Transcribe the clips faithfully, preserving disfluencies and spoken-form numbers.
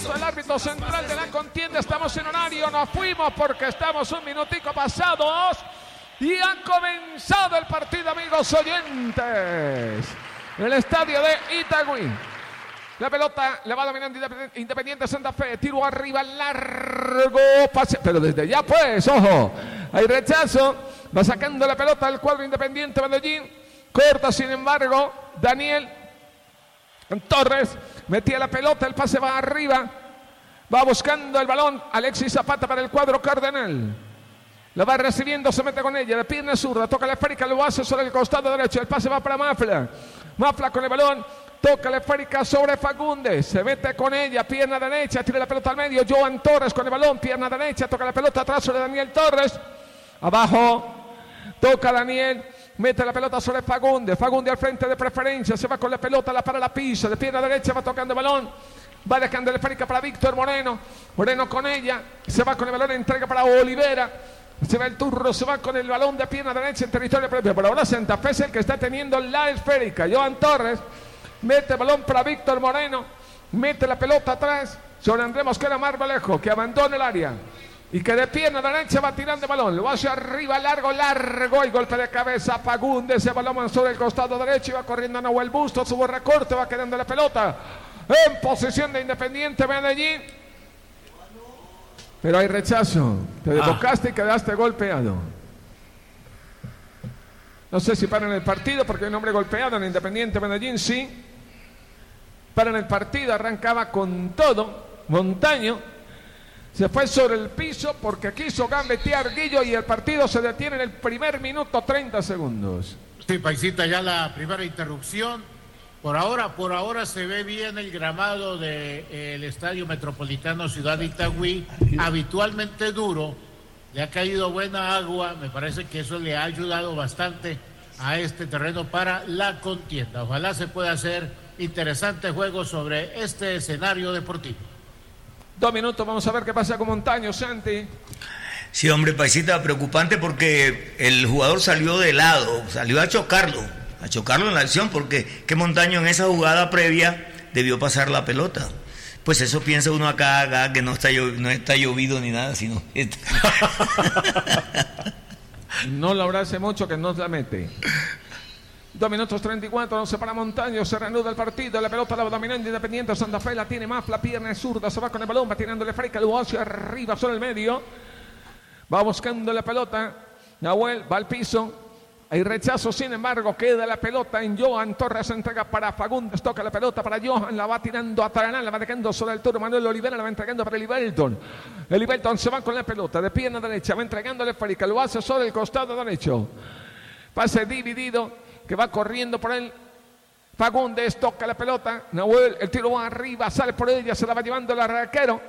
puesto el árbitro central de la contienda. Estamos en horario, nos fuimos porque estamos un minutico pasados y ha comenzado el partido, amigos oyentes, en el estadio de Itagüí. La pelota le va dominando Independiente Santa Fe. Tiro arriba, largo pase. Pero desde ya, pues, ojo. Hay rechazo. Va sacando la pelota al cuadro Independiente Medellín. Corta, sin embargo, Daniel Torres. Metía la pelota. El pase va arriba. Va buscando el balón. Alexis Zapata para el cuadro cardenal. Lo va recibiendo, se mete con ella. De pierna zurda. Toca la esférica. Lo hace sobre el costado derecho. El pase va para Mafla. Mafla con el balón. Toca la esférica sobre Fagundes, se mete con ella, pierna derecha, tira la pelota al medio, Johan Torres con el balón, pierna derecha, toca la pelota atrás sobre Daniel Torres, abajo, toca Daniel, mete la pelota sobre Fagundes, Fagundes al frente de preferencia, se va con la pelota, la para la pisa, de pierna derecha va tocando el balón, va dejando la esférica para Víctor Moreno, Moreno con ella, se va con el balón, entrega para Olivera, se va el turno, se va con el balón de pierna derecha en territorio propio, por ahora Santa Fe es el que está teniendo la esférica, Johan Torres, mete el balón para Víctor Moreno, mete la pelota atrás sobre Andrés Mosquera Marmolejo, que abandona el área y que de pierna derecha va tirando el balón, lo va hacia arriba, largo, largo, y golpe de cabeza Fagundes, ese balón sobre el costado derecho y va corriendo a Nahuel Bustos, subo recorte, va quedando la pelota en posición de Independiente Medellín, pero hay rechazo, te ah. tocaste y quedaste golpeado. No sé si paran el partido porque hay un hombre golpeado en Independiente Medellín, sí. Paran el partido, arrancaba con todo. Montaño se fue sobre el piso porque quiso gambetear Guillo y el partido se detiene en el primer minuto, treinta segundos. Sí, Paisita, ya la primera interrupción. Por ahora, por ahora se ve bien el gramado del de, Estadio Metropolitano Ciudad de Itagüí, habitualmente duro. Le ha caído buena agua, me parece que eso le ha ayudado bastante a este terreno para la contienda. Ojalá se pueda hacer interesante juego sobre este escenario deportivo. Dos minutos, vamos a ver qué pasa con Montaño, Santi. Sí, hombre, Paisita, preocupante porque el jugador salió de lado, salió a chocarlo, a chocarlo en la acción, porque que Montaño en esa jugada previa debió pasar la pelota. Pues eso piensa uno acá, acá que no está, no está llovido ni nada, sino... No lo habrá hace mucho que no la mete. Dos minutos treinta y cuatro, no se para Montaño, se reanuda el partido, la pelota la va dominando Independiente Santa Fe, la tiene más, la pierna zurda, se va con el balón, va tirándole freca, lo hacia arriba sobre el medio, va buscando la pelota, Nahuel va al piso. Hay rechazo, sin embargo, queda la pelota en Johan Torres, entrega para Fagundes, toca la pelota para Johan, la va tirando a Taranán, la va dejando sobre el turno, Manuel Olivera la va entregando para Elivelton. Elivelton se va con la pelota de pierna derecha, va entregando la esférica, lo hace sobre el costado derecho. Pase dividido, que va corriendo por él. Fagundes toca la pelota, Nahuel, el tiro va arriba, sale por ella, se la va llevando el arquero.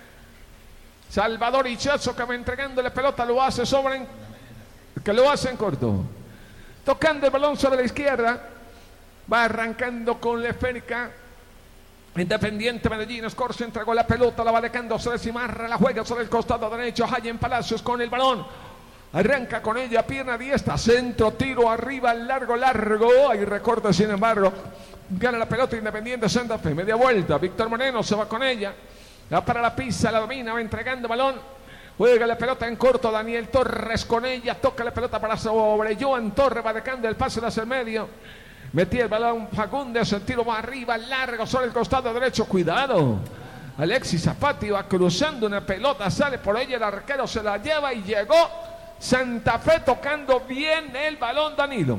Salvador Ichazo que va entregando la pelota, lo hace sobre, que lo hace en corto. Tocando el balón sobre la izquierda, va arrancando con la esférica. Independiente Medellín, Escorcio entregó la pelota, la va dejando sobre Cimarra, la juega sobre el costado derecho, Jayen Palacios con el balón, arranca con ella, pierna diestra, centro, tiro arriba, largo, largo, hay recorte, sin embargo, gana la pelota Independiente Santa Fe, media vuelta, Víctor Moreno se va con ella, la para la pisa, la domina, va entregando balón. Juega la pelota en corto, Daniel Torres con ella, toca la pelota para sobre Johan Torres, va dejando el pase hacia el medio, metía el balón Fagundes, el tiro va arriba, largo sobre el costado derecho, cuidado, Alexis Zapati va cruzando una pelota, sale por ella, el arquero se la lleva y llegó Santa Fe tocando bien el balón, Danilo.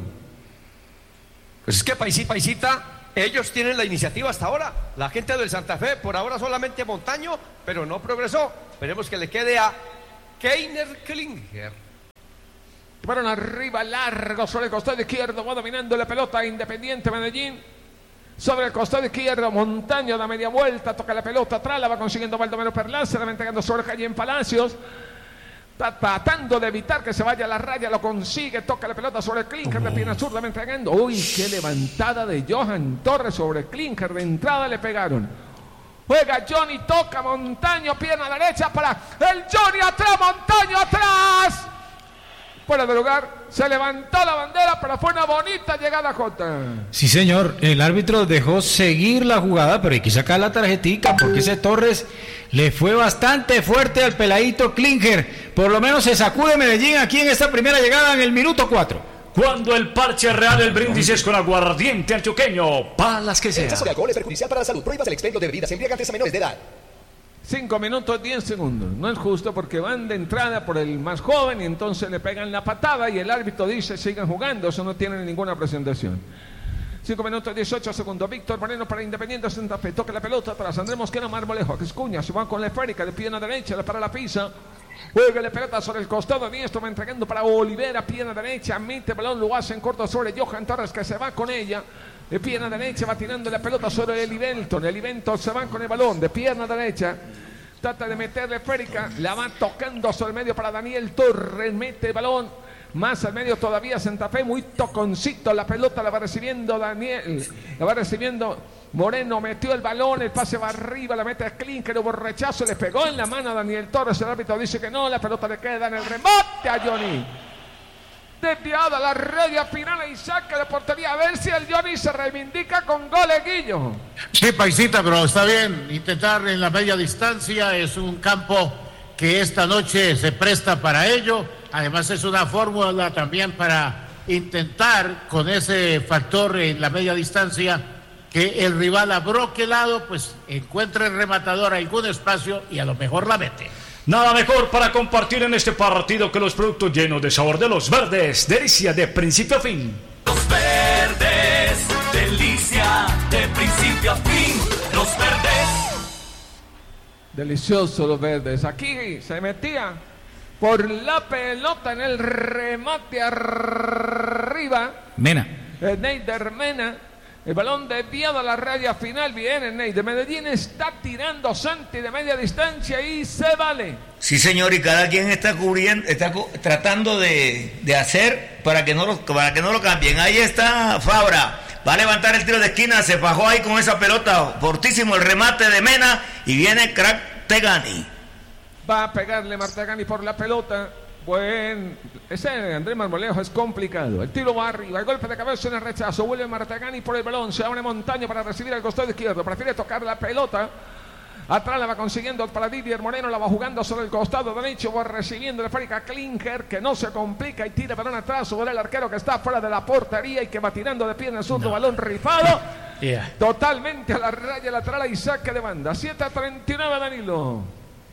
Pues es que Paisita, Paisita, ellos tienen la iniciativa hasta ahora, la gente del Santa Fe, por ahora solamente Montaño, pero no progresó. Esperemos que le quede a Keiner Klinger. Fueron arriba, largo sobre el costado izquierdo, va dominando la pelota Independiente Medellín. Sobre el costado izquierdo, Montaño da media vuelta, toca la pelota atrás, la va consiguiendo Baldomero Perlaza, la va entregando sobre Jayen Palacios. Está tratando de evitar que se vaya a la raya, lo consigue, toca la pelota sobre el Klinger de pierna zurda, va entregando. Uy, qué levantada de Johan Torres sobre el Klinger, de entrada le pegaron. Juega Johnny, toca Montaño, pierna derecha para el Johnny, atrás, Montaño, atrás. Fuera de lugar, Se levantó la bandera, pero fue una bonita llegada, Jota. Sí, señor. El árbitro dejó seguir la jugada, pero hay que sacar la tarjetica porque ese Torres le fue bastante fuerte al peladito Klinger. Por lo menos se sacude Medellín aquí en esta primera llegada en el minuto cuatro. Cuando el parche real del brindis es con aguardiente antioqueño, palas que sea. El exceso de alcohol es perjudicial para la salud. Prohíbas el expendio de bebidas embriagantes a menores de edad. Cinco minutos, diez segundos. No es justo porque van de entrada por el más joven y entonces le pegan la patada y el árbitro dice sigan jugando. Eso no tiene ninguna presentación. Cinco minutos, dieciocho segundos. Víctor Moreno para Independiente Santa Fe. Toca la pelota atrás. Andrés Mosquera, Marmolejo. Escuña. Se va con la esférica de pierna derecha. La para la pisa. Juega la pelota sobre el costado diestro. Va entregando para Olivera. Pierna derecha. Mete balón. Lo hace en corto sobre Johan Torres que se va con ella. De pierna derecha va tirando la pelota sobre Eli Belton. Eli Belton se va con el balón. De pierna derecha. Trata de meterle esférica. La va tocando sobre el medio para Daniel Torres. Mete el balón. Más al medio todavía Santa Fe, muy toconcito, la pelota la va recibiendo Daniel, la va recibiendo Moreno, metió el balón, el pase va arriba, la mete a Klinger, hubo rechazo, le pegó en la mano a Daniel Torres, el árbitro dice que no, la pelota le queda en el remate a Johnny. Desviada la raya final y saca de portería, a ver si el Johnny se reivindica con goleguillo. Sí, paisita, pero está bien, intentar en la media distancia es un campo que esta noche se presta para ello. Además es una fórmula también para intentar con ese factor en la media distancia que el rival abroquelado pues encuentre el rematador algún espacio y a lo mejor la mete. Nada mejor para compartir en este partido que los productos llenos de sabor de los verdes. Delicia de principio a fin. Los verdes, delicia de principio a fin. Los verdes. Deliciosos los verdes. Aquí se metía por la pelota en el remate arriba. Mena. Eh, Neider Mena. El balón desviado a la raya final. Viene Neider. Medellín está tirando Santi de media distancia y se vale. Sí, señor, y cada quien está cubriendo, está cu- tratando de, de hacer para que no lo, para que no lo cambien. Ahí está Fabra. Va a levantar el tiro de esquina. Se fajó ahí con esa pelota. Fortísimo el remate de Mena. Y viene Crack Tegani. Va a pegarle Martegani por la pelota. Buen. Ese Andrés Marmolejo es complicado. El tiro va arriba. El golpe de cabeza en el rechazo. Vuelve Martegani por el balón. Se abre Montaño para recibir al costado izquierdo. Prefiere tocar la pelota. Atrás la va consiguiendo para Didier Moreno. La va jugando sobre el costado derecho. Va recibiendo la fábrica Klinger que no se complica y tira balón atrás sobre el arquero que está fuera de la portería y que va tirando de pierna zurdo. No. Balón rifado. Yeah. Totalmente a la raya lateral y saque de banda. siete a treinta y nueve, Danilo.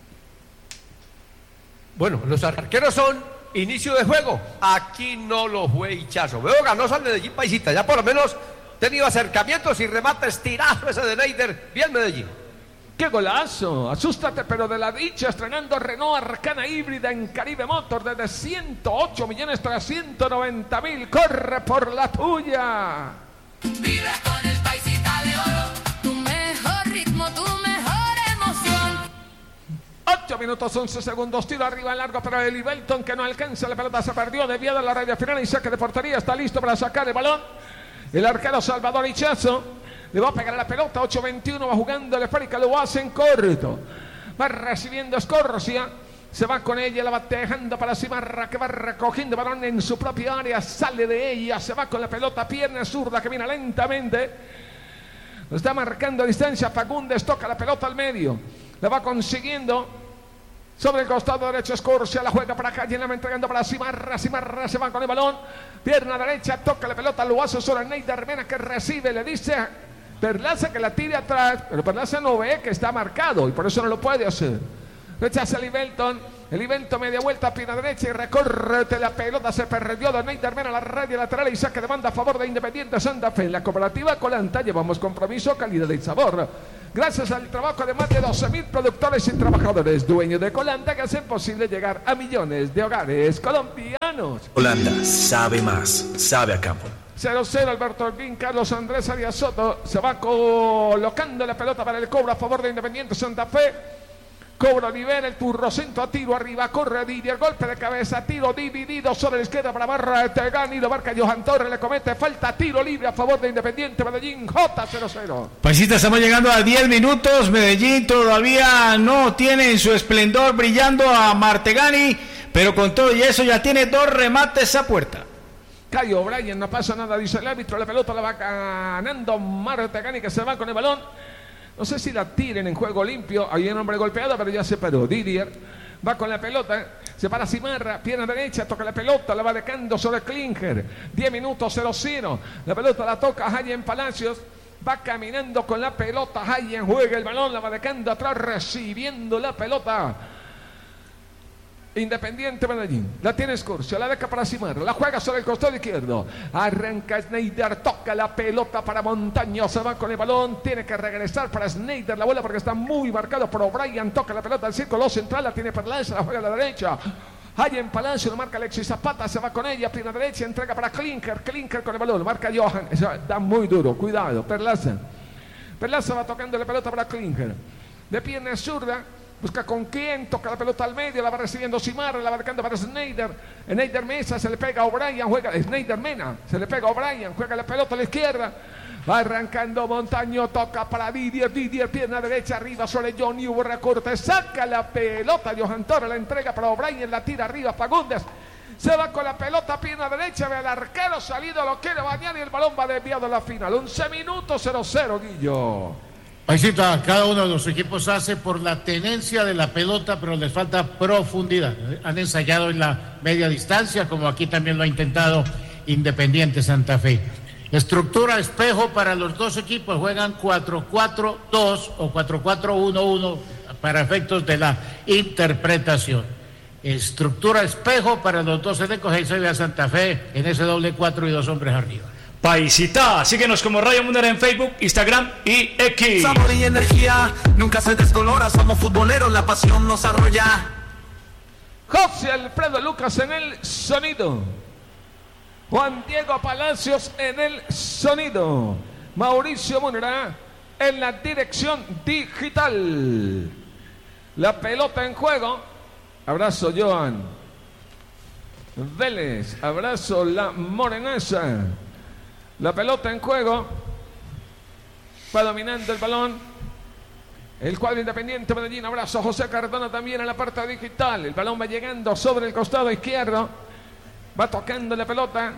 Bueno, los arqueros son inicio de juego. Aquí no lo fue Hichazo. Veo ganó al Medellín, paisita. Ya por lo menos tenido acercamientos y remates tirados ese de Neider. Bien Medellín. ¡Qué golazo! Asústate, pero de la dicha, estrenando Renault Arcana híbrida en Caribe Motor desde ciento ocho millones trescientos noventa mil. ¡Corre por la tuya! Vive con el paisita de oro. Tu mejor ritmo, tu mejor emoción. ocho minutos, once segundos. Tiro arriba en largo para Eli Belton que no alcanza. La pelota se perdió. Desviada la raya final y saque de portería. Está listo para sacar el balón. El arquero Salvador Hichazo. Le va a pegar a la pelota, ocho veintiuno, va jugando la esférica, lo hace en corto. Va recibiendo Escorcia, se va con ella, la va dejando para Cimarra, que va recogiendo balón en su propia área, sale de ella, se va con la pelota, pierna zurda que viene lentamente. Lo está marcando a distancia, Fagundes toca la pelota al medio, la va consiguiendo. Sobre el costado derecho Escorcia, la juega para acá, y la va entregando para Cimarra, Cimarra se va con el balón. Pierna derecha, toca la pelota, lo hace sobre Neider Mena que recibe, le dice Perlaza que la tire atrás, pero Perlaza no ve que está marcado y por eso no lo puede hacer. Rechaza el Ibelton, el Ibelton media vuelta, pierna derecha y recorre la pelota, se perdió de Neider Mena a la raya lateral y saque de banda a favor de Independiente Santa Fe. En la cooperativa Colanta llevamos compromiso, calidad y sabor. Gracias al trabajo de más de doce mil productores y trabajadores, dueños de Colanta, que hacen posible llegar a millones de hogares colombianos. Colanda sabe más, sabe a campo. cero cero Alberto Holguín, Carlos Andrés Arias Soto se va colocando la pelota para el cobro a favor de Independiente Santa Fe. Cobro Olivera, el turro centro a tiro arriba, corre Didier, golpe de cabeza, tiro dividido sobre la izquierda para Martegani, lo marca Johan Torres, le comete falta, tiro libre a favor de Independiente Medellín, J cero cero. Paisita, estamos llegando a diez minutos, Medellín todavía no tiene en su esplendor brillando a Martegani, pero con todo y eso ya tiene dos remates a puerta. Caio O'Brien, no pasa nada, dice el árbitro. La pelota la va ganando Martegani, que se va con el balón. No sé si la tiren en juego limpio. Hay un hombre golpeado, pero ya se paró. Didier va con la pelota. Se para Simarra, pierna derecha, toca la pelota, la va dejando sobre Klinger. diez minutos, cero cero. La pelota la toca Hayen Palacios. Va caminando con la pelota. Hayen juega el balón, la va dejando atrás, recibiendo la pelota. Independiente Medellín, la tiene Escurcio, la deja para Simarra, la juega sobre el costado izquierdo, arranca Schneider, toca la pelota para Montaño, se va con el balón, tiene que regresar para Schneider, la bola porque está muy marcado por O'Brien, toca la pelota al círculo central, la tiene Perlaza, la juega a la derecha, hay en Palacio, lo marca Alexis Zapata, se va con ella, pierna derecha, entrega para Klinger, Klinger con el balón, lo marca Johan, eso da muy duro, cuidado, Perlaza, Perlaza va tocando la pelota para Klinger, de pierna zurda, busca con quién, toca la pelota al medio, la va recibiendo Simarra, la va dejando para Schneider. Schneider Mesa, se le pega a O'Brien, juega, Schneider Mena, se le pega a O'Brien, juega la pelota a la izquierda. Va arrancando Montaño, toca para Didier, Didier, pierna derecha, arriba sobre Johnny, hubo recorte, saca la pelota, Johan Torres, la entrega para O'Brien, la tira arriba, Fagundes. Se va con la pelota, pierna derecha, ve al arquero salido, lo quiere bañar y el balón va desviado a la final. once minutos, cero cero, Guillo. Paisita, cada uno de los equipos hace por la tenencia de la pelota, pero les falta profundidad. Han ensayado en la media distancia, como aquí también lo ha intentado Independiente Santa Fe. Estructura espejo para los dos equipos, juegan cuatro cuatro dos o cuatro cuatro uno uno para efectos de la interpretación. Estructura espejo para los dos elencos, ahí se ve a Santa Fe en ese doble cuatro y dos hombres arriba. Paisita, síguenos como Radio Mundial en Facebook, Instagram y X. Sabor y energía, nunca se descolora, somos futboleros, la pasión nos arrolla. José Alfredo Lucas en el sonido. Juan Diego Palacios en el sonido. Mauricio Munera en la dirección digital. La pelota en juego. Abrazo Joan Vélez, abrazo la Morenaza. La pelota en juego, va dominando el balón, el cuadro Independiente Medellín, abrazo José Cardona también en la parte digital, el balón va llegando sobre el costado izquierdo, va tocando la pelota,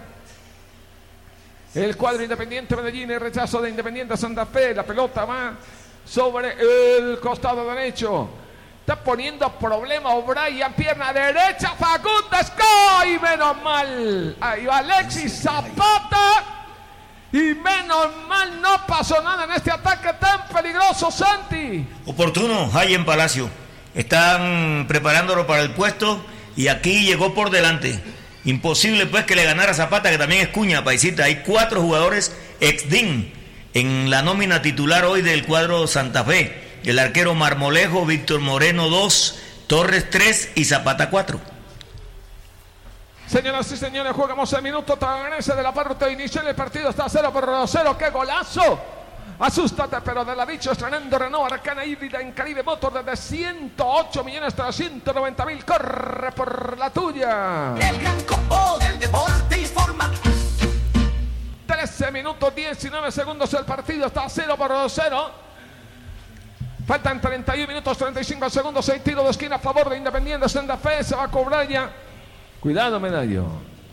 el cuadro Independiente Medellín, el rechazo de Independiente Santa Fe, la pelota va sobre el costado derecho, está poniendo problema O'Brien, pierna derecha, Fagundes, ¡gol! Y menos mal, ahí va Alexis Zapata. Y menos mal no pasó nada en este ataque tan peligroso, Santi. Oportuno, Hayen Palacio. Están preparándolo para el puesto y aquí llegó por delante. Imposible pues que le ganara Zapata, que también es cuña, paisita. Hay cuatro jugadores ex-D I N en la nómina titular hoy del cuadro Santa Fe. El arquero Marmolejo, Víctor Moreno dos, Torres tres y Zapata cuatro. Señoras y señores, jugamos el minuto trece de la parte inicial. El partido está cero por cero. ¡Qué golazo! Asústate, pero de la dicho, estrenando Renault Arcana híbrida en Caribe Motor desde ciento ocho millones trescientos noventa mil. Corre por la tuya. El gran combo del deporte informa. trece minutos, diecinueve segundos. El partido está cero por cero. Faltan treinta y uno minutos, treinta y cinco segundos. Hay tiro de esquina a favor de Independiente Santa Fe. Se va a cobrar ya. Cuidado, Medallo.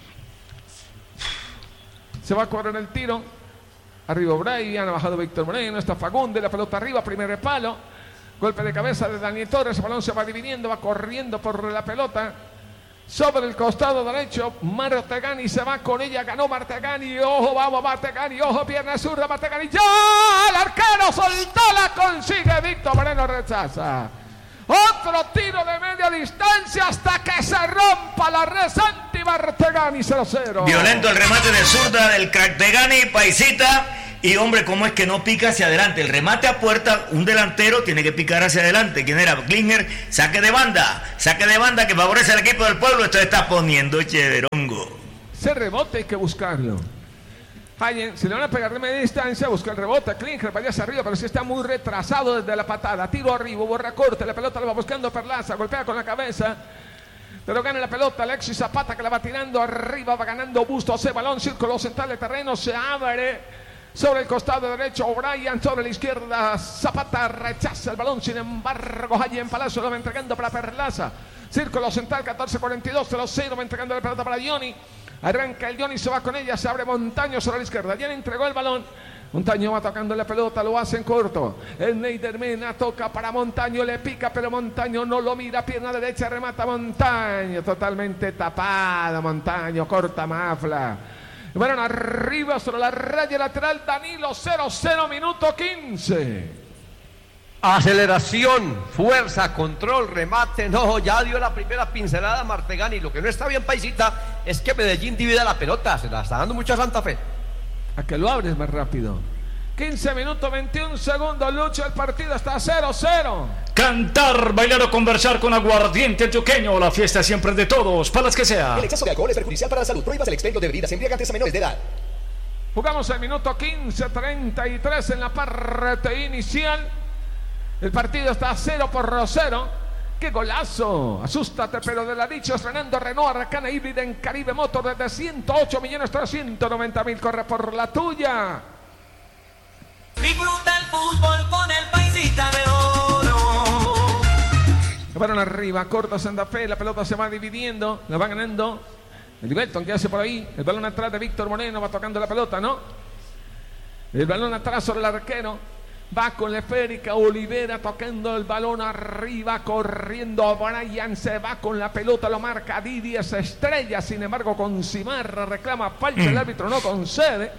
Se va a correr el tiro. Arriba O'Brien, ha bajado Víctor Moreno, está Fagundes, la pelota arriba, primer palo. Golpe de cabeza de Daniel Torres, el balón se va dividiendo, va corriendo por la pelota. Sobre el costado derecho, Martegani se va con ella, ganó Martegani, ojo, vamos Martegani, ojo, pierna zurda, Martegani, ya, el arquero soltó, la consigue, Víctor Moreno rechaza. Otro tiro de media distancia hasta que se rompa la red. Santi Martegani, cero cero. Violento el remate de zurda del Martegani, paisita. Y hombre, ¿cómo es que no pica hacia adelante? El remate a puerta, un delantero tiene que picar hacia adelante. ¿Quién era? Klinger, saque de banda. Saque de banda que favorece al equipo del pueblo. Esto está poniendo chederongo. Ese rebote hay que buscarlo. Hayen, si le van a pegar de media distancia, busca el rebote. Klinger vaya hacia arriba, pero si está muy retrasado desde la patada. Tiro arriba, borra corte, la pelota la va buscando Perlaza, golpea con la cabeza. Pero gana la pelota Alexis Zapata, que la va tirando arriba, va ganando Bustos, ese balón, círculo central de terreno, se abre sobre el costado derecho, O'Brien sobre la izquierda, Zapata rechaza el balón, sin embargo, Hayen Palacio lo va entregando para Perlaza. Círculo central, catorce cuarenta y dos, cero cero, va entregando la pelota para Johnny. Arranca el Johnny, se va con ella, se abre Montaño sobre la izquierda. Ya le entregó el balón. Montaño va tocando la pelota, lo hace en corto. El Neider Mena toca para Montaño, le pica, pero Montaño no lo mira. Pierna derecha, remata Montaño. Totalmente tapado Montaño, corta Mafla. Bueno, arriba sobre la raya lateral, Danilo, cero cero, minuto quince. Aceleración, fuerza, control, remate. No, ya dio la primera pincelada Martegani. Lo que no está bien, paisita, es que Medellín divide la pelota. Se la está dando mucho a Santa Fe. A que lo abres más rápido. quince minutos, veintiún segundos, Lucho, el partido está cero cero. Cantar, bailar o conversar con aguardiente antioqueño. La fiesta siempre es de todos, para las que sea. El exceso de alcohol es perjudicial para la salud. Prohíbas el expendio de bebidas embriagantes a menores de edad. Jugamos el minuto quince treinta y tres en la parte inicial. El partido está cero por cero. ¡Qué golazo! Asústate, pero de la dicha, estrenando Renault Arcana híbrida en Caribe Motor desde ciento ocho millones trescientos noventa mil. Corre por la tuya. Disfruta el fútbol con el paisita de oro. Van arriba, corta Santa Fe, la pelota se va dividiendo, la va ganando el Belton, que hace por ahí. El balón atrás de Víctor Moreno, va tocando la pelota, ¿no? El balón atrás sobre el arquero. Va con la esférica, Olivera tocando el balón arriba, corriendo Brian, se va con la pelota, lo marca Didier, se estrella, sin embargo con Cimarra, reclama falta, el árbitro no concede.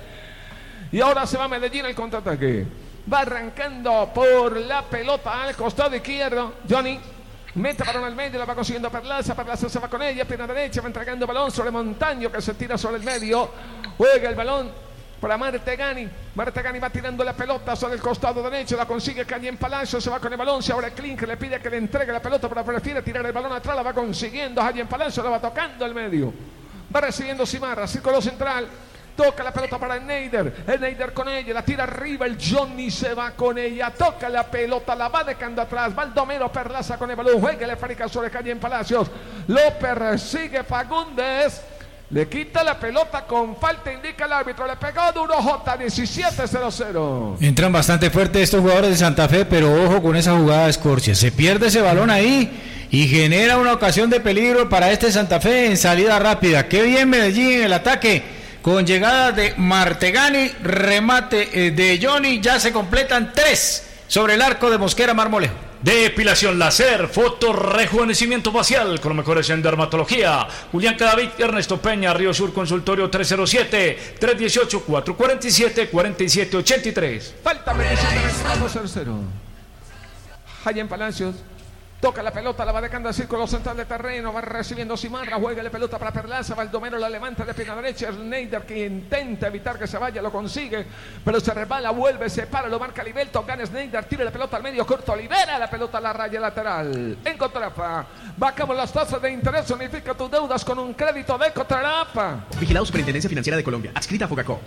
Y ahora se va Medellín al contraataque. Va arrancando por la pelota al costado izquierdo, Johnny. Mete balón al medio, la va consiguiendo Perlaza, Perlaza se va con ella, pierna derecha, va entregando balón sobre Montaño, que se tira sobre el medio, juega el balón para Martegani. Martegani va tirando la pelota sobre el costado derecho, la consigue Calle en Palacio, se va con el balón, se abre Klink, le pide que le entregue la pelota, pero prefiere tirar el balón atrás, la va consiguiendo Calle en Palacio, la va tocando al medio, va recibiendo Cimarra, círculo central, toca la pelota para el Neider, el Neider con ella, la tira arriba, el Johnny se va con ella, toca la pelota, la va dejando atrás, Baldomero Perlaza con el balón, juega la fábrica sobre Calle en Palacios, lo persigue Fagundes. Le quita la pelota con falta, indica el árbitro. Le pegó duro J, diecisiete cero cero. Entran bastante fuerte estos jugadores de Santa Fe, pero ojo con esa jugada de Escorcia. Se pierde ese balón ahí y genera una ocasión de peligro para este Santa Fe en salida rápida. Qué bien Medellín en el ataque, con llegada de Martegani, remate de Johnny. Ya se completan tres sobre el arco de Mosquera Marmolejo. Depilación láser, foto, rejuvenecimiento facial con lo mejores en dermatología. Julián Cadavid, Ernesto Peña, Río Sur, consultorio tres cero siete, tres uno ocho, cuatro cuatro siete, cuatro siete ocho tres. Falta Medellín, cero cero. Jayen Palacios toca la pelota, la va dejando al círculo central de terreno, va recibiendo Cimarra, juega la pelota para Perlaza, Baldomero la levanta de pierna derecha, es Neider que intenta evitar que se vaya, lo consigue, pero se resbala, vuelve, se para, lo marca Libelto, gana Neider, tira la pelota al medio corto, libera la pelota a la raya lateral, en Cotrapa, bajamos las tasas de interés, unifica tus deudas con un crédito de Cotrapa. Vigilado Superintendencia Financiera de Colombia, adscrita a Fogacop.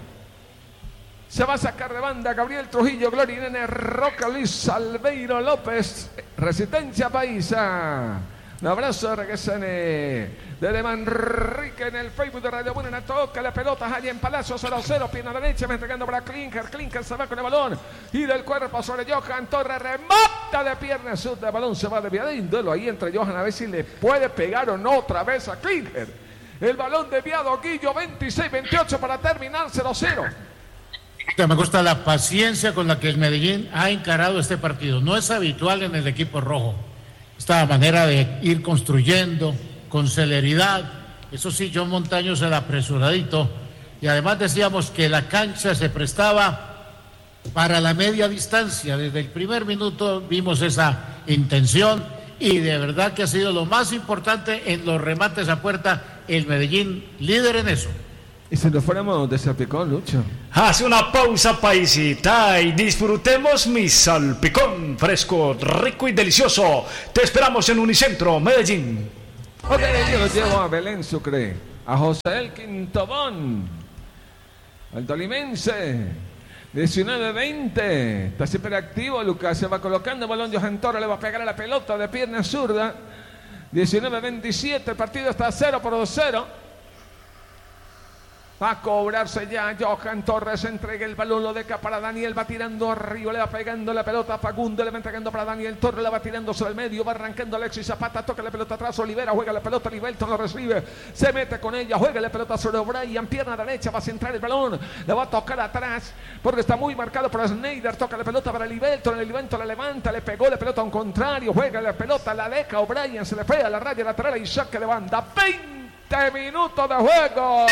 Se va a sacar de banda Gabriel Trujillo, Gloria Irene Roca, Luis Albeiro López, Resistencia Paisa. Un abrazo, regresane desde Manrique en el Facebook de Radio Buena. Toca la pelota, allá en Palacio, cero cero, pierna derecha, va entregando para Klinker. Klinker se va con el balón y del cuerpo sobre Johan Torres, remata de pierna sur, de balón se va desviando. Ahí entre Johan a ver si le puede pegar o no otra vez a Klinker. El balón desviado, Guillo, veintiséis veintiocho para terminar cero cero. Me gusta la paciencia con la que el Medellín ha encarado este partido. No es habitual en el equipo rojo esta manera de ir construyendo con celeridad. Eso sí, John Montaño se la apresuradito. Y además decíamos que la cancha se prestaba para la media distancia. Desde el primer minuto vimos esa intención y de verdad que ha sido lo más importante en los remates a puerta. El Medellín líder en eso. Y si nos fuéramos de salpicón, Lucho. Hace una pausa, paisita, y disfrutemos mi salpicón fresco, rico y delicioso. Te esperamos en Unicentro, Medellín. Ok, yo lo llevo a Belén Sucre, a José Elkin Tobón, al tolimense, diecinueve veinte. Está siempre activo, Lucas. Se va colocando el balón, Johan Toro le va a pegar a la pelota de pierna zurda. diecinueve veintisiete, el partido está cero por cero. Va a cobrarse ya Johan Torres, entrega el balón, lo deja para Daniel, va tirando arriba, le va pegando la pelota a Facundo, le va entregando para Daniel Torres, la va tirando sobre el medio, va arrancando Alexis Zapata, toca la pelota atrás, Olivera, juega la pelota, Livelton lo recibe, se mete con ella, juega la pelota sobre O'Brien, pierna derecha, va a centrar el balón, la va a tocar atrás, porque está muy marcado por Sneijder, toca la pelota para Livelton, el Livelton la levanta, le pegó la pelota a un contrario, juega la pelota, la deja O'Brien, se le fue a la raya lateral y saque de banda, veinte minutos de juego.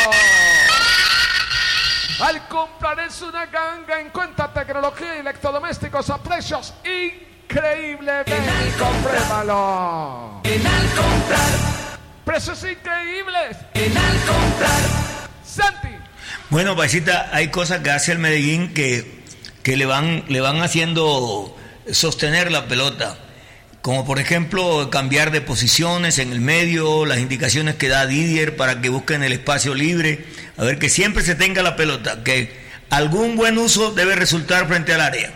Al comprar es una ganga en cuenta tecnología y electrodomésticos a precios increíbles. Comprémalo. En al comprar. Precios increíbles. En al comprar. Santi. Bueno, paisita, hay cosas que hace el Medellín que, que le van, le van haciendo sostener la pelota. Como por ejemplo cambiar de posiciones en el medio, las indicaciones que da Didier para que busquen el espacio libre, a ver que siempre se tenga la pelota, que algún buen uso debe resultar frente al área.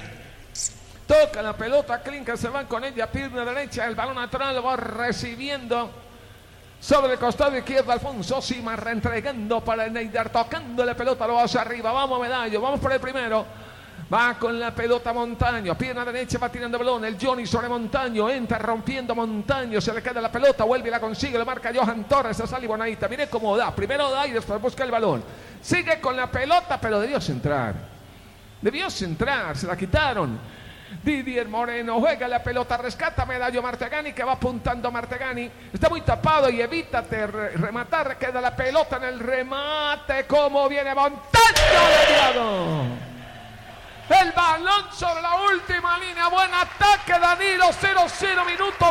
Toca la pelota, Klinker se va con ella, pierna derecha, el balón atrás lo va recibiendo sobre el costado izquierdo, Alfonso Sima reentregando para Sneijder, tocando la pelota, lo hacia arriba, vamos Medallo, vamos por el primero. Va con la pelota Montaño, pierna derecha, va tirando balón, el Johnny sobre Montaño, entra rompiendo Montaño, se le queda la pelota, vuelve y la consigue, lo marca Johan Torres, a Sali Bonadita, mire cómo da, primero da y después busca el balón, sigue con la pelota, pero debió centrar, debió centrar, se la quitaron, Didier Moreno juega la pelota, rescata Medallo Martegani, que va apuntando Martegani, está muy tapado y evítate rematar, queda la pelota en el remate, como viene Montaño, desviado. El balón sobre la última línea. Buen ataque, Danilo. cero cero, minuto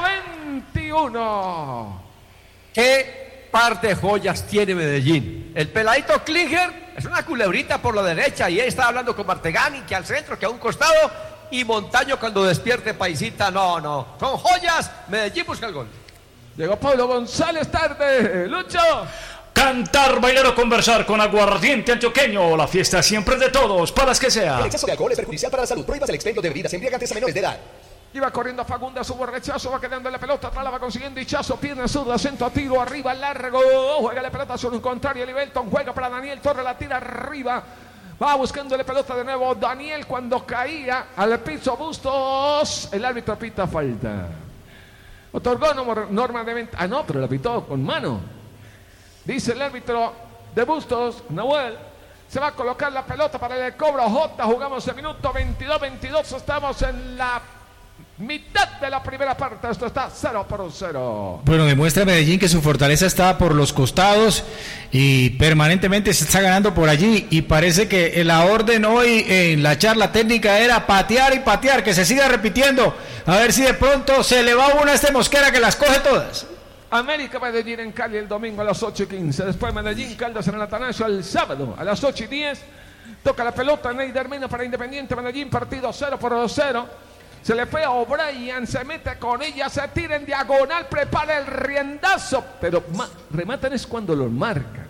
veintiuno. ¿Qué par de joyas tiene Medellín? El peladito Klinger es una culebrita por la derecha y él está hablando con Martegani, que al centro, que a un costado. Y Montaño cuando despierte, paisita. No, no. Son joyas. Medellín busca el gol. Llegó Pablo González tarde. Lucho. Cantar, bailar o conversar con aguardiente antioqueño. La fiesta siempre es de todos, para las que sea. El exceso de alcohol es perjudicial para la salud. Prohíbas el expendio de bebidas embriagantes a menores de edad. Iba corriendo Facundo, subo rechazo, va quedando la pelota, atrás la va consiguiendo Hichazo, pierna zurda, centro, tiro, arriba, largo, juega la pelota sobre un contrario, Livelton, juega para Daniel Torres, la tira arriba, va buscando la pelota de nuevo, Daniel cuando caía al piso Bustos, el árbitro pita falta. Otorgó norma de venta, ah no, pero la pitó con mano. Dice el árbitro de Bustos, Nahuel, se va a colocar la pelota para el cobro J, jugamos el minuto veintidós veintidós, estamos en la mitad de la primera parte, esto está cero por cero. Bueno, demuestra Medellín que su fortaleza está por los costados y permanentemente se está ganando por allí, y parece que la orden hoy en la charla técnica era patear y patear, que se siga repitiendo, a ver si de pronto se le va una a este Mosquera que las coge todas. América Medellín en Cali el domingo a las ocho y quince. Después Medellín Caldas en el Atanasio el sábado a las ocho y diez. Toca la pelota Sneijder Mena para Independiente Medellín, partido cero por cero. Se le fue a O'Brien, se mete con ella, se tira en diagonal, prepara el riendazo, pero rematan es cuando los marcan.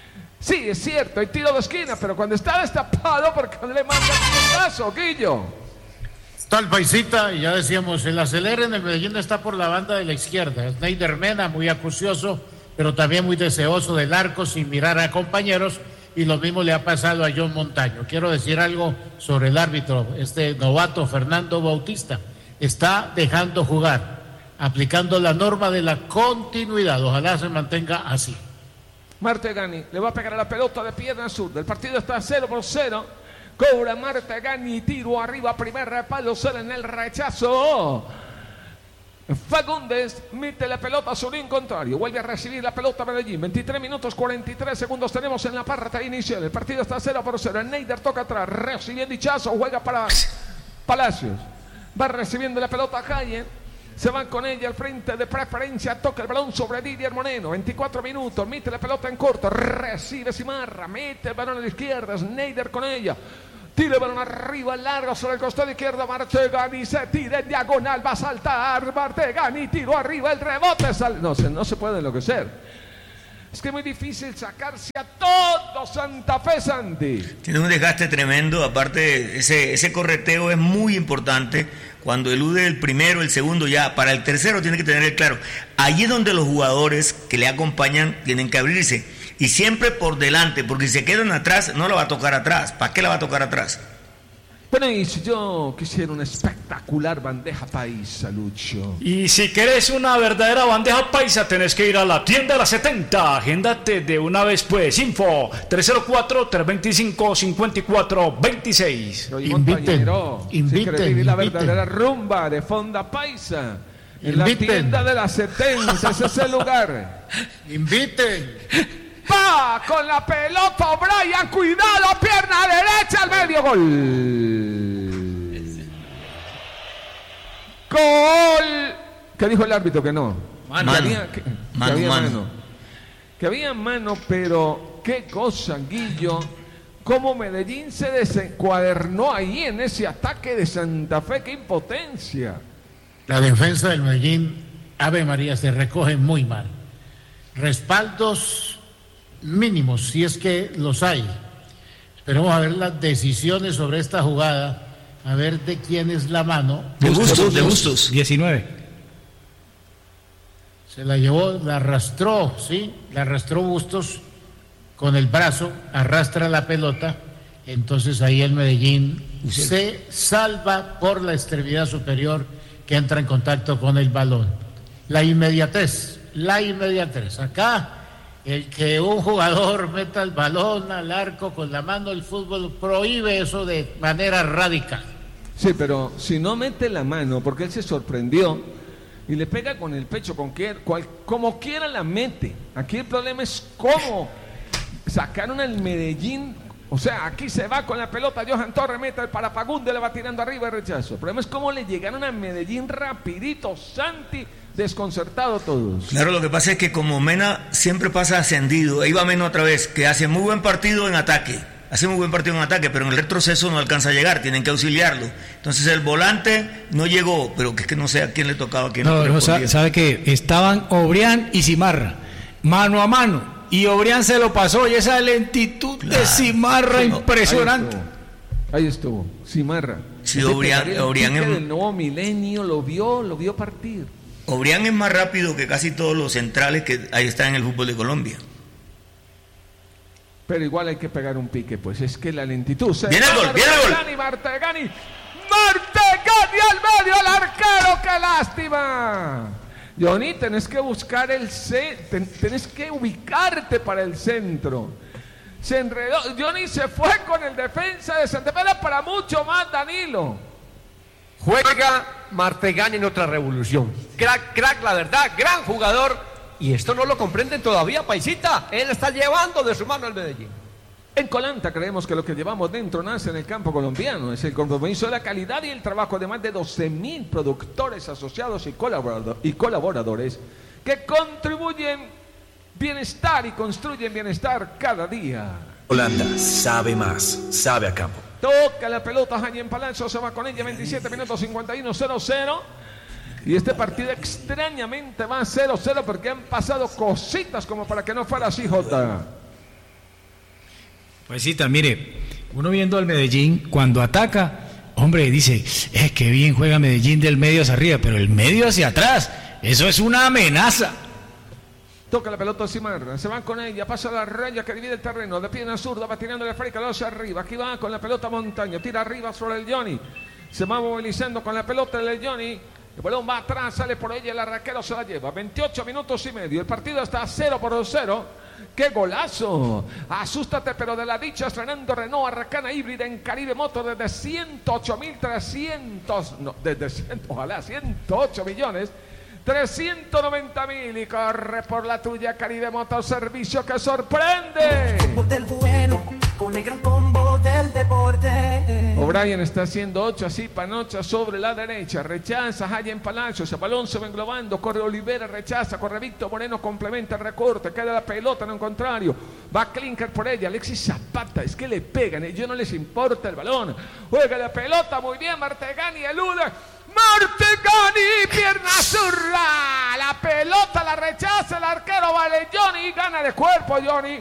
Sí, es cierto, hay tiro de esquina, pero cuando está destapado, porque no le mandan el riendazo, Guillo. Tal paisita, y ya decíamos, el acelere en el Medellín está por la banda de la izquierda. Sneijder Mena, muy acucioso, pero también muy deseoso del arco sin mirar a compañeros, y lo mismo le ha pasado a John Montaño. Quiero decir algo sobre el árbitro, este novato Fernando Bautista. Está dejando jugar, aplicando la norma de la continuidad. Ojalá se mantenga así. Martegani le va a pegar a la pelota de pierna zurda. El partido está cero por cero. Cobra Martegani, tiro arriba, primer repalo, sale en el rechazo. Fagundes mete la pelota sobre un contrario, vuelve a recibir la pelota Medellín. veintitrés minutos cuarenta y tres segundos tenemos en la parte inicial. El partido está cero por cero. Sneijder toca atrás, recibiendo Hichazo, juega para Palacios. Va recibiendo la pelota Jayen. Se van con ella al frente de preferencia, toca el balón sobre Didier Moreno, veinticuatro minutos, mete la pelota en corto, recibe Simarra, mete el balón a la izquierda, Sneijder con ella, tira el balón arriba, largo sobre el costado izquierdo, Martegani se tira en diagonal, va a saltar, Martegani, tiro arriba, el rebote, sale. No, se, no se puede enloquecer. Es que es muy difícil sacarse a todo Santa Fe, Santi. Tiene un desgaste tremendo, aparte ese, ese correteo es muy importante. Cuando elude el primero, el segundo, ya para el tercero tiene que tener claro. Allí es donde los jugadores que le acompañan tienen que abrirse. Y siempre por delante, porque si se quedan atrás, no la va a tocar atrás. ¿Para qué la va a tocar atrás? Bueno, y si yo quisiera una espectacular bandeja paisa, Lucho. Y si querés una verdadera bandeja paisa, tenés que ir a la tienda de la setenta. Agéndate de una vez, pues. Info tres cero cuatro, tres dos cinco, cinco cuatro dos seis. Inviten, inviten, si vivir la inviten. verdadera rumba de Fonda Paisa. En Inviten. la tienda de la setenta, ese es el lugar. Inviten. Va con la pelota O'Brien, cuidado, pierna derecha al medio, gol. Gol. ¿Qué dijo el árbitro? Que no. Mano. Que había, que, Mano, que había mano. mano. Que había mano, pero qué cosa, Guillo. Cómo Medellín se desencuadernó ahí en ese ataque de Santa Fe, qué impotencia. La defensa del Medellín, Ave María, se recoge muy mal. Respaldos mínimos, si es que los hay. Esperemos a ver las decisiones sobre esta jugada, a ver de quién es la mano. De Bustos, de Bustos. diecinueve. Se la llevó, la arrastró, ¿sí? La arrastró Bustos con el brazo, arrastra la pelota, entonces ahí el Medellín se salva por la extremidad superior que entra en contacto con el balón. La inmediatez, la inmediatez. Acá, el que un jugador meta el balón al arco con la mano, el fútbol prohíbe eso de manera radical. Sí, pero si no mete la mano, porque él se sorprendió y le pega con el pecho, con que, cual, como quiera la mete. Aquí el problema es cómo sacaron al Medellín. O sea, aquí se va con la pelota, Johan Torres mete el para Fagunde, le va tirando arriba y rechazo. El problema es cómo le llegaron a Medellín rapidito, Santi, desconcertado todos. Claro, lo que pasa es que como Mena siempre pasa ascendido, ahí va Mena otra vez, que hace muy buen partido en ataque, hace muy buen partido en ataque, pero en el retroceso no alcanza a llegar, tienen que auxiliarlo. Entonces el volante no llegó, pero que es que no sé a quién le tocaba, a quién No, le no, correspondía. sabe que estaban Obrián y Cimarra, mano a mano, y Obrián se lo pasó, y esa lentitud Claro. de Cimarra Sí, no. impresionante. Ahí estuvo, ahí estuvo. Cimarra. Sí, Ese Obrián- pegaría el Obrián pique es- del nuevo milenio, lo vio, lo vio partir. Obrián es más rápido que casi todos los centrales que ahí están en el fútbol de Colombia. Pero igual hay que pegar un pique, pues es que la lentitud. Se Viene el va gol, viene el gol. Martegani, Martegani, Martegani al medio, el arquero, qué lástima. Johnny, tenés que buscar el ce- ten- tenés que ubicarte para el centro. Se enredó, Johnny se fue con el defensa de Santa Fe, era para mucho más, Danilo. Juega Martegani en otra revolución. Crack, crack, la verdad, gran jugador. Y esto no lo comprenden todavía, paisita. Él está llevando de su mano al Medellín. En Colanta creemos que lo que llevamos dentro nace en el campo colombiano. Es el compromiso de la calidad y el trabajo de más de doce mil productores asociados y, colaborado- y colaboradores que contribuyen bienestar y construyen bienestar cada día. Holanda sabe más, sabe a campo. Toca la pelota, Jaime Palazzo se va con ella, veintisiete minutos cincuenta y uno, cero cero. Y este partido extrañamente va cero cero porque han pasado cositas como para que no fuera así, Jota. Pues sí, tal, mire, uno viendo al Medellín, cuando ataca, hombre, dice, es que bien juega Medellín del medio hacia arriba, pero el medio hacia atrás, eso es una amenaza. Toca la pelota Cimarra, se van con ella, pasa la raya que divide el terreno, de pierna zurda, va tirando de Freica hacia arriba, aquí va con la pelota Montaño, tira arriba sobre el Johnny, se va movilizando con la pelota del Johnny, el balón va atrás, sale por ella, el arraquero se la lleva, veintiocho minutos y medio, el partido está cero por cero, ¡qué golazo! Asústate, pero de la dicha, estrenando Renault Arracana híbrida en Caribe Moto desde ciento ocho mil trescientos, no, desde cien, ojalá, ciento ocho millones, trescientos noventa mil y corre por la tuya Caribe Moto, servicio que sorprende. Del bueno, con el gran combo del deporte. O'Brien está haciendo ocho así, Panocha sobre la derecha, rechaza Jayen Palacios, el balón se va englobando, corre Olivera, rechaza, corre Víctor Moreno, complementa el recorte, queda la pelota en el contrario, va Klinker por ella, Alexis Zapata, es que le pegan, a ellos no les importa el balón, juega la pelota muy bien, Martegani elude, Martegani, pierna zurda, la pelota la rechaza el arquero, vale Johnny, gana de cuerpo Johnny.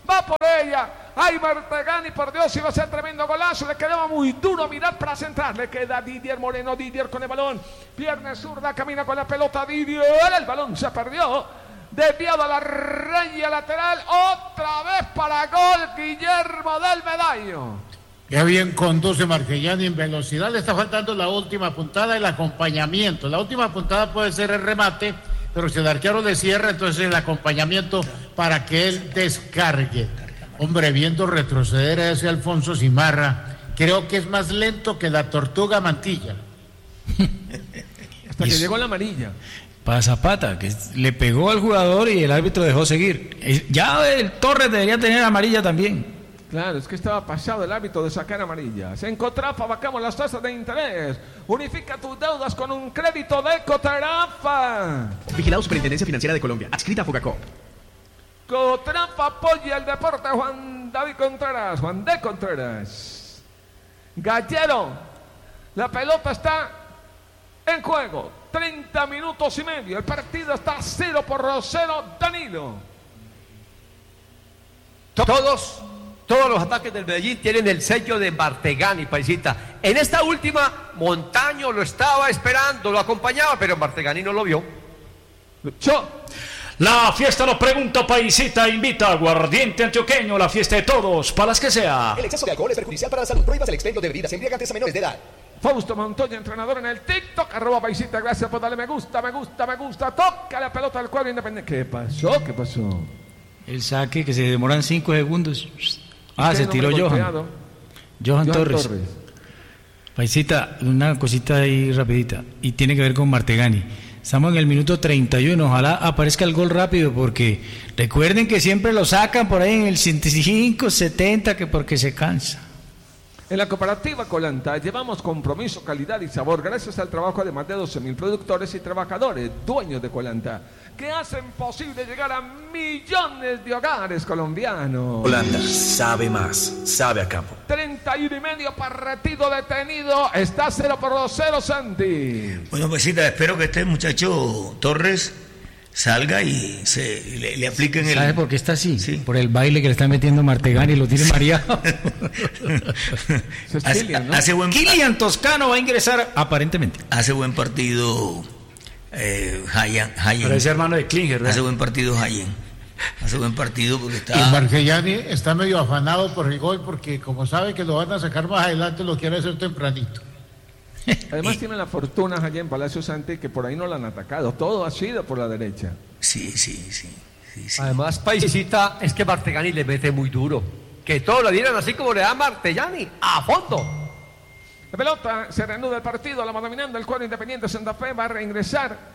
va por ella. Ay, Martegani, por Dios, iba a ser tremendo golazo. Le quedaba muy duro mirar para centrar. Le queda Didier Moreno. Didier con el balón. Pierna zurda, camina con la pelota. Didier, el balón se perdió. Desviado a la raya lateral. Otra vez para gol Guillermo del Medaño. Qué bien conduce Martegani en velocidad. Le está faltando la última puntada, el acompañamiento. La última puntada puede ser el remate, pero si el arquero le cierra, entonces el acompañamiento para que él descargue. Hombre, viendo retroceder a ese Alfonso Simarra, creo que es más lento que la tortuga Mantilla. Hasta que llegó la amarilla. Para Zapata, que le pegó al jugador y el árbitro dejó seguir. Ya el Torres debería tener amarilla también. Claro, es que estaba pasado el hábito de sacar amarillas. En Cotrafa bajamos las tasas de interés. Unifica tus deudas con un crédito de Cotrafa. Vigilado Superintendencia Financiera de Colombia. Adscrita a Fogacop. Cotrafa apoya el deporte. Juan David Contreras. Juan de Contreras. Gallero. La pelota está en juego. treinta minutos y medio. El partido está cero por cero. Danilo. Todos... Todos los ataques del Medellín tienen el sello de Martegani, paisita. En esta última, Montaño lo estaba esperando, lo acompañaba, pero Martegani no lo vio. Yo. La fiesta lo pregunta, paisita, invita aguardiente antioqueño, la fiesta de todos, para las que sea. El exceso de alcohol es perjudicial para la salud. Prohíbas el expendio de bebidas embriagantes a menores de edad. Fausto Montoya, entrenador en el TikTok, arroba paisita, gracias por darle me gusta, me gusta, me gusta. Toca la pelota al cuadro independiente. ¿Qué pasó? ¿Qué pasó? El saque que se demoran cinco segundos. Ah, se no tiró Johan. Johan. Johan Torres. Torres. Paisita, una cosita ahí rapidita. Y tiene que ver con Martegani. Estamos en el minuto treinta y uno. Ojalá aparezca el gol rápido, porque recuerden que siempre lo sacan por ahí en el ciento cinco, setenta, que porque se cansa. En la cooperativa Colanta llevamos compromiso, calidad y sabor gracias al trabajo de más de doce mil productores y trabajadores, dueños de Colanta, que hacen posible llegar a millones de hogares colombianos. Holanda sabe más, sabe a campo. treinta y uno y medio partido detenido, está cero por cero, Santi. Bueno, pues espero que este muchacho Torres salga y se le, le apliquen el... ¿Sabe por qué está así? Sí. Por el baile que le está metiendo Martegani y lo tiene mareado. hace, Kilian, ¿no? hace buen... Kilian Toscano va a ingresar aparentemente. Hace buen partido eh, Hayan, Hayan. Pero ese hermano de Klinger, ¿verdad? Hace buen partido Hayan. Hace buen partido porque está... Y Martegani está medio afanado por el gol porque como sabe que lo van a sacar más adelante, lo quiere hacer tempranito. Además tiene la fortuna allá en Palacio Santi que por ahí no la han atacado, todo ha sido por la derecha. Sí, sí, sí, sí, sí. Además, paisita, es que Martegani le mete muy duro. Que todos lo dieran así como le da Martegani, a fondo. La pelota, se reanuda el partido, la va dominando el cuadro Independiente Santa Fe, va a reingresar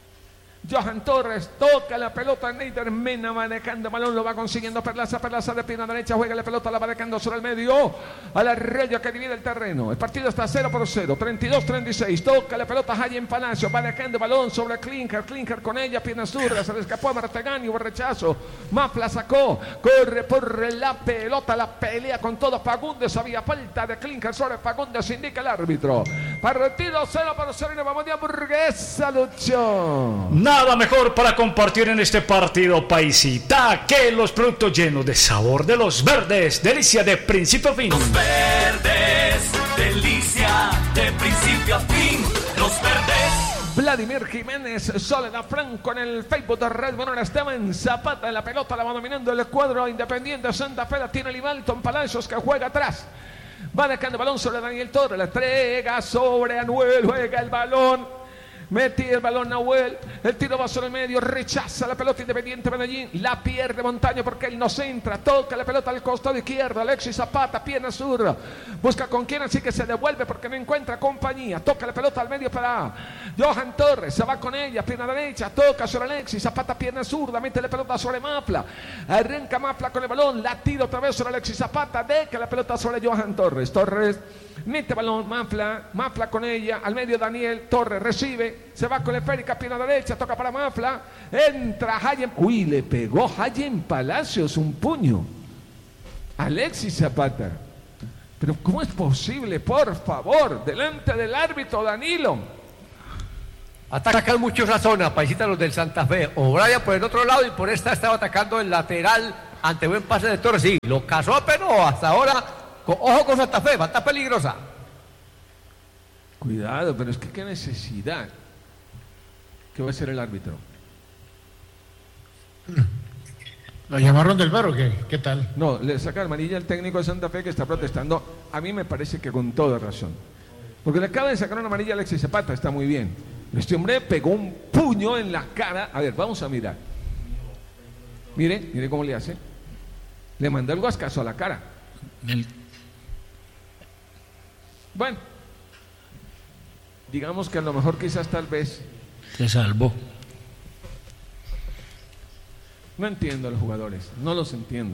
Johan Torres, toca la pelota, Neider Mena manejando el balón, lo va consiguiendo Perlaza, Perlaza de pierna derecha, juega la pelota, la va dejando sobre el medio, a la raya que divide el terreno. El partido está cero por cero, treinta y dos treinta y seis, toca la pelota Hayen Palacio, va dejando el balón sobre Klinger, Klinger con ella, pierna zurda, se le escapó a Martegani, hubo rechazo, Mafla sacó, corre por la pelota, la pelea con todo Fagundes, había falta de Klinger sobre Fagundes, indica el árbitro. Partido cero por cero y nos vamos de hamburguesa, Lucho. Nada mejor para compartir en este partido, paisita, que los productos llenos de sabor de los verdes. Delicia de principio a fin. Los verdes, delicia de principio a fin. Los verdes. Vladimir Jiménez, Soledad Franco en el Facebook de Red Bull, Esteban Zapata en la pelota, la va dominando el cuadro Independiente Santa Fe, la tiene Libalton Palacios que juega atrás. Va dejando el balón sobre Daniel Torres, la entrega sobre Anuel, juega el balón. Metí el balón Nahuel, el tiro va sobre el medio, rechaza la pelota Independiente Medellín, la pierde Montaño porque él no centra, toca la pelota al costado izquierdo, Alexis Zapata, pierna zurda, busca con quién, así que se devuelve porque no encuentra compañía, toca la pelota al medio para Johan Torres, se va con ella, pierna derecha, toca sobre Alexis Zapata, pierna zurda, mete la pelota sobre Mafla, arranca Mafla con el balón, la tira otra vez sobre Alexis Zapata, deja la pelota sobre Johan Torres, Torres mete balón, Mafla, Mafla con ella, al medio Daniel, Torres recibe, se va con la esférica, pierna derecha, toca para Mafla, entra Hayen, uy, le pegó Hayen Palacios un puño, Alexis Zapata, pero ¿cómo es posible? Por favor, delante del árbitro Danilo. Atacan muchos la zona, paisitas los del Santa Fe, o Brian por el otro lado y por esta estaba atacando el lateral ante buen pase de Torres, sí, lo cazó, pero hasta ahora, co- ojo con Santa Fe, va a estar peligrosa. Cuidado, pero es que qué necesidad. ¿Qué va a hacer el árbitro? ¿Lo llamaron del bar o qué? ¿Qué tal? No, le saca amarilla al técnico de Santa Fe que está protestando. A mí me parece que con toda razón. Porque le acaba de sacar una amarilla a Alexis Zapata, está muy bien. Este hombre pegó un puño en la cara. A ver, vamos a mirar. Mire, mire cómo le hace. Le mandó el guascazo a la cara. El- Bueno, digamos que a lo mejor quizás tal vez. Se salvó. No entiendo a los jugadores, no los entiendo.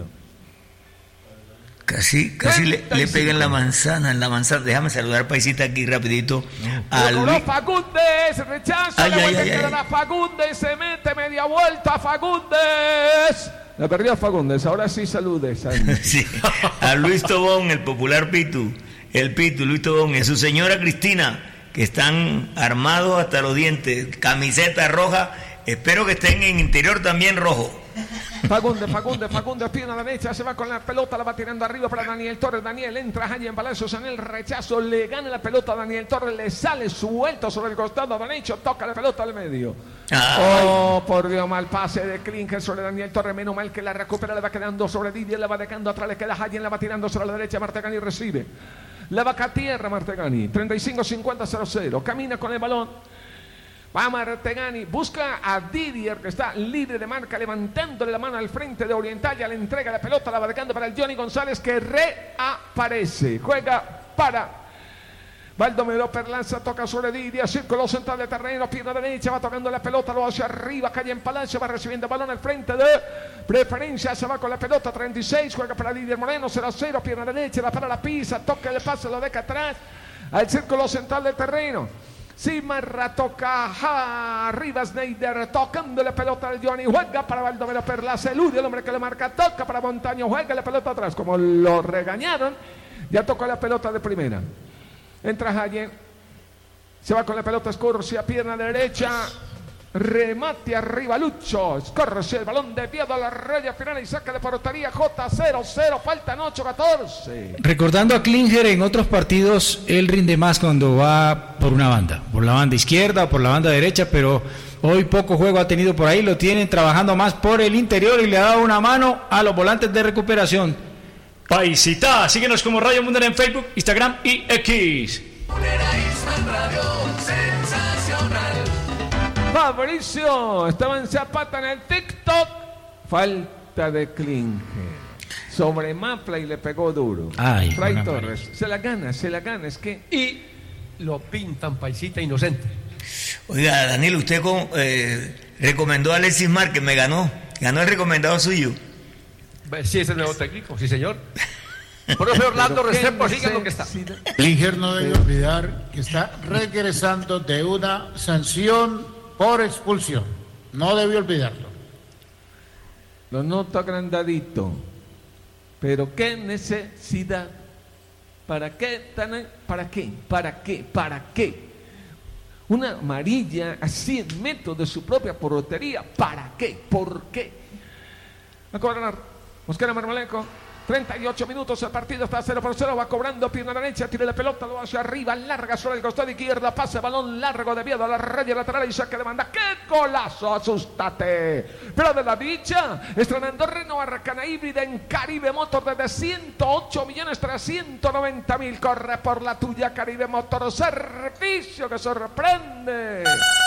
Casi, casi le, le pega en la manzana, en la manzana. Déjame saludar, paisita, aquí rapidito. A Lo Luis. cobró Fagundes, rechaza, Ay, le ay, vuelve ay, a quedar ay. a Fagundes, se mete media vuelta, Fagundes. La perdió Fagundes, ahora sí saludes. Sí, a Luis Tobón, el popular Pitu, el Pitu, Luis Tobón, y a su señora Cristina, que están armados hasta los dientes, camiseta roja, espero que estén en interior también rojo. Fagundes, Fagundes, Fagundes, pierna derecha, se va con la pelota, la va tirando arriba para Daniel Torres. Daniel entra allí en Palacios en el rechazo, le gana la pelota a Daniel Torres, le sale suelto sobre el costado derecho, toca la pelota al medio. Ay. Oh, por Dios, mal pase de Klinger sobre Daniel Torres, menos mal que la recupera, le va quedando sobre Didier, le va dejando atrás, le queda Hayen, la va tirando sobre la derecha, Martegani recibe. La vaca a tierra Martegani, treinta y cinco cincuenta cero cero, camina con el balón. Va Martegani, busca a Didier, que está libre de marca, levantándole la mano al frente de Oriental, ya le entrega la pelota, la va dejando para el Johnny González, que reaparece, juega para Baldomero Perlanza, toca sobre Didier, círculo central de terreno, pierna derecha, va tocando la pelota, lo hacia arriba, calle en Palacio, va recibiendo balón al frente de Preferencia, se va con la pelota, treinta y seis, juega para Didier Moreno, cero a cero, pierna derecha, la para la pisa, toca el pase, lo deja atrás, al círculo central del terreno. Simarra toca arriba Snyder, tocando la pelota al Johnny, juega para Baldomero Perlaza, elude el hombre que le marca, toca para Montaño, juega la pelota atrás, como lo regañaron, ya tocó la pelota de primera. Entra Hayen, se va con la pelota Scorsia, pierna derecha, remate arriba Lucho, Scorsia, el balón desviado a la raya final y saca de portería J cero cero, faltan ocho catorce. Recordando a Klinger, en otros partidos él rinde más cuando va por una banda, por la banda izquierda o por la banda derecha, pero hoy poco juego ha tenido por ahí, lo tienen trabajando más por el interior y le ha dado una mano a los volantes de recuperación. Paisita, síguenos como Radio Mundial en Facebook, Instagram y X. Fabricio, estaba en Zapata en el TikTok, falta de Klinger. Sobre Mapla y le pegó duro. Ay, Fray buena Torres, María. se la gana, se la gana, es que... Y lo pintan, paisita, inocente. Oiga, Daniel, usted con, eh, recomendó a Alexis Márquez, me ganó, ganó el recomendado suyo. Sí, es el nuevo técnico, sí, señor. Profe Orlando Pero qué Restrepo, siga lo que está. necesidad. Klinger no debe olvidar que está regresando de una sanción por expulsión. No debe olvidarlo. Lo noto agrandadito. Pero qué necesidad. ¿Para qué? Tan, ¿Para qué? ¿Para qué? ¿Para qué? Una amarilla a cien metros de su propia portería. ¿Para qué? ¿Por qué? Va a cobrar Mosquera Marmoleco. treinta y ocho minutos, el partido está cero por cero, va cobrando pierna derecha, tira la pelota, lo hacia arriba, larga sobre el costado izquierdo, pase balón largo desviado a la raya lateral y saque de banda. ¡Qué golazo! ¡Asústate! Pero de la dicha, estrenando Renault Arcana híbrida en Caribe Motor desde ciento ocho millones trescientos noventa mil. Corre por la tuya, Caribe Motor, servicio que sorprende.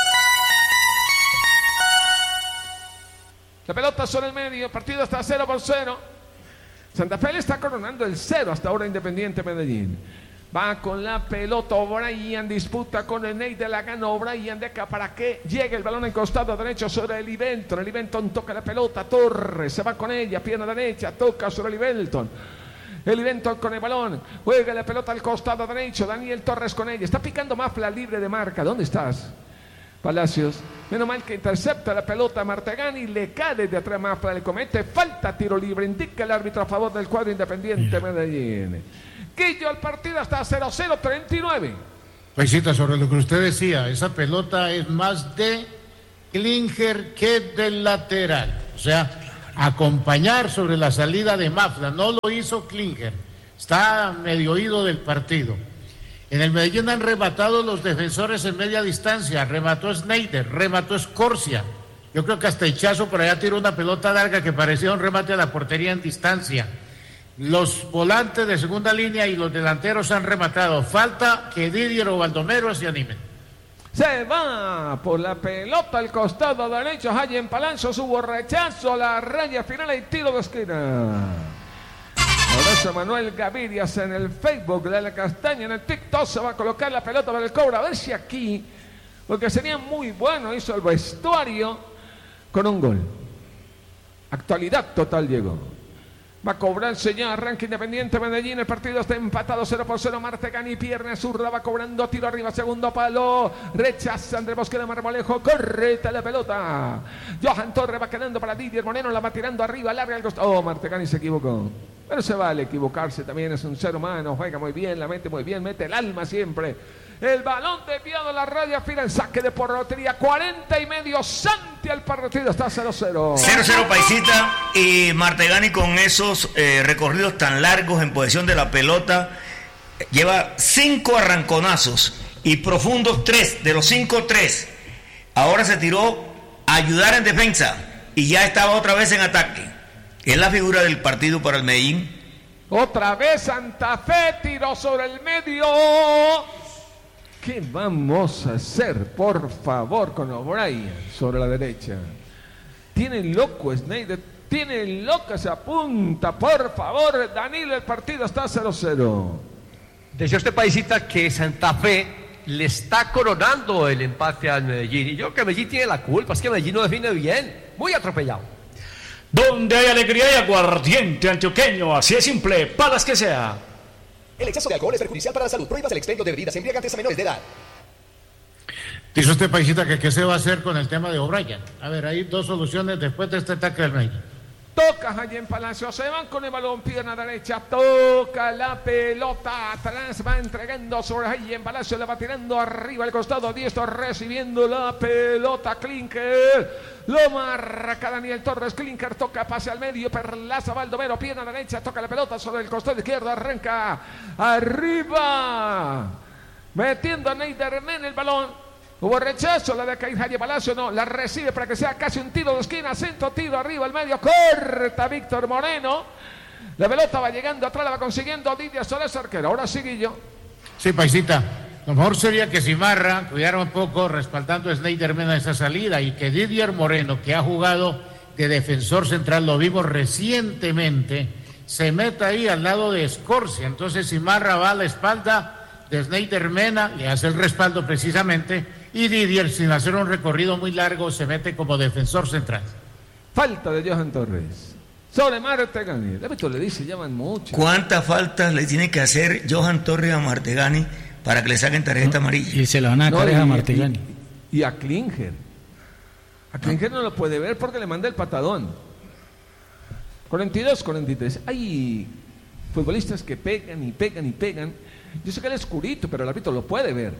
La pelota sobre el medio, el partido está cero por cero. Santa Fe le está coronando el cero hasta ahora Independiente Medellín. Va con la pelota O'Brien, disputa con el Ney de la gana O'Brien, deja para que llegue el balón en costado derecho sobre el Ivelton. El Ivelton toca la pelota, Torres se va con ella, pierna derecha, toca sobre el Ivelton. El Ivelton con el balón, juega la pelota al costado derecho, Daniel Torres con ella, está picando Mafla libre de marca. ¿Dónde estás, Palacios? Menos mal que intercepta la pelota Martegani, le cae de atrás Mafla, le comete falta, tiro libre, indica el árbitro a favor del cuadro Independiente Medellín. Quillo, el partido está cero cero treinta y nueve. Paisita, sobre lo que usted decía, esa pelota es más de Klinger que del lateral. O sea, acompañar sobre la salida de Mafla. No lo hizo Klinger, está medio oído del partido. En el Medellín han rematado los defensores en media distancia, remató Sneijder, remató Scorsia. Yo creo que hasta Hichazo por allá tiró una pelota larga que parecía un remate a la portería en distancia. Los volantes de segunda línea y los delanteros han rematado. Falta que Didier o Baldomero se animen. Se va por la pelota al costado derecho. Hayen Palacios, hubo rechazo, la raya final y tiro de esquina. Abrazo Manuel Gavirias en el Facebook de La Castaña, en el TikTok se va a colocar la pelota para el cobro. A ver si aquí, porque sería muy bueno, hizo el vestuario con un gol. Actualidad total llegó. Va a cobrarse ya, arranca Independiente Medellín, el partido está empatado cero por cero, Martegani, pierna zurda, va cobrando, tiro arriba, segundo palo, rechaza Andrés Mosquera Marmolejo, correta la pelota, Johan Torres va quedando para Didier Moreno, la va tirando arriba, larga al costado, oh, Martegani se equivocó, pero se vale equivocarse, también es un ser humano, juega muy bien, la mete muy bien, mete el alma siempre. El balón desviado a la raya final, saque de portería, cuarenta y medio, Santi al partido, está cero cero. cero cero Paisita, y Martegani con esos eh, recorridos tan largos en posesión de la pelota, lleva cinco arranconazos y profundos tres, de los cinco, tres. Ahora se tiró a ayudar en defensa y ya estaba otra vez en ataque. Es la figura del partido para el Medellín. Otra vez Santa Fe, tiró sobre el medio. ¿Qué vamos a hacer, por favor, con O'Brien sobre la derecha? Tiene loco Sneijder, tiene loca esa punta, por favor, Danilo, el partido está cero cero. Decía usted, Paisita, que Santa Fe le está coronando el empate al Medellín. Y yo creo que Medellín tiene la culpa, es que Medellín no define bien, muy atropellado. Donde hay alegría y aguardiente antioqueño, así es simple, palas que sea. El exceso de alcohol es perjudicial para la salud. Prohíbas el expendio de bebidas embriagantes a menores de edad. Dice usted, Paisita, que qué se va a hacer con el tema de O'Brien. A ver, hay dos soluciones después de este ataque del Medellín. Toca Hayen Palacios, se van con el balón, pierna derecha, toca la pelota, atrás va entregando sobre Hayen Palacios, le va tirando arriba al costado diestro, recibiendo la pelota, Klinger, lo marca Daniel Torres, Klinger toca, pase al medio, Perlaza Baldomero, pierna derecha, toca la pelota sobre el costado izquierdo, arranca arriba, metiendo a Neider en el balón. Hubo rechazo, la de caer Hayen Palacio, no, la recibe para que sea casi un tiro de esquina, centro, tiro arriba, al medio, corta Víctor Moreno, la pelota va llegando atrás, la va consiguiendo Didier Solés, arquero, ahora sigue yo. Sí, Paisita, lo mejor sería que Simarra cuidara un poco respaldando a Sneijder en esa salida y que Didier Moreno, que ha jugado de defensor central, lo vimos recientemente, se meta ahí al lado de Scorsia, entonces Simarra va a la espalda de Sneijder Mena, le hace el respaldo precisamente, y Didier, sin hacer un recorrido muy largo, se mete como defensor central. Falta de Johan Torres sobre Martegani. El árbitro le dice, llaman mucho. ¿Cuántas faltas le tiene que hacer Johan Torres a Martegani para que le saquen tarjeta no, amarilla? Y se la van a dar no, a Martegani. Y, y a Klinger. A Klinger no. no lo puede ver porque le manda el patadón. cuarenta y dos, cuarenta y tres. Hay futbolistas que pegan y pegan y pegan. Yo sé que él es oscurito, pero el árbitro lo puede ver.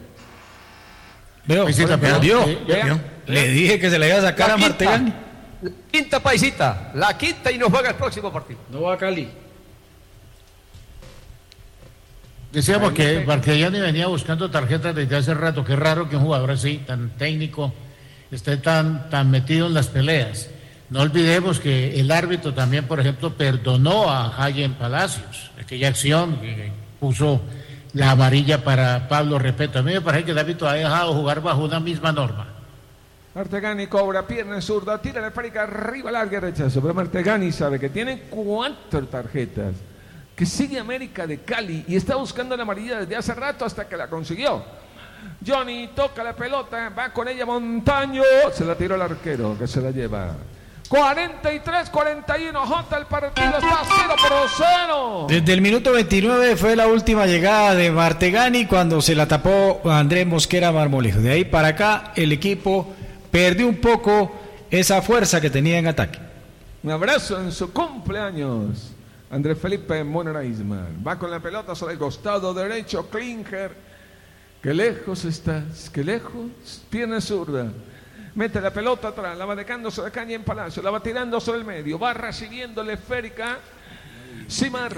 Veo, Paisita, pero vio, eh, vio. Le dije que se le iba a sacar La a Martegani. La quinta, Paisita, la quinta y nos juega el próximo partido. No va a Cali. Decíamos que Martegani venía buscando tarjetas desde hace rato. Qué raro que un jugador así, tan técnico, esté tan, tan metido en las peleas. No olvidemos que el árbitro también, por ejemplo, perdonó a Hayen Palacios, aquella acción que puso la amarilla para Pablo Repeto. A mí me parece que el árbitro ha dejado jugar bajo una misma norma. Martegani cobra, pierna zurda, tira la fábrica arriba, larga rechazo. Pero Martegani sabe que tiene cuatro tarjetas, que sigue América de Cali y está buscando la amarilla desde hace rato hasta que la consiguió. Johnny toca la pelota, va con ella Montaño, se la tiró el arquero que se la lleva. cuarenta y tres, cuarenta y uno, J, el partido está cero por cero. Desde el minuto veintinueve fue la última llegada de Martegani cuando se la tapó Andrés Mosquera Marmolejo. De ahí para acá el equipo perdió un poco esa fuerza que tenía en ataque. Un abrazo en su cumpleaños. Andrés Felipe Monera Isman. Va con la pelota sobre el costado derecho, Klinger. Qué lejos estás, qué lejos, pierna zurda. Mete la pelota atrás, la va dejando sobre Caña en Palacio, la va tirando sobre el medio, va recibiendo la esférica Simar.